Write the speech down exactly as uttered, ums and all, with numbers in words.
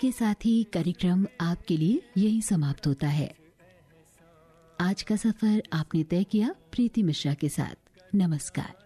के साथ ही कार्यक्रम आपके लिए यही समाप्त होता है। आज का सफर आपने तय किया प्रीति मिश्रा के साथ। नमस्कार।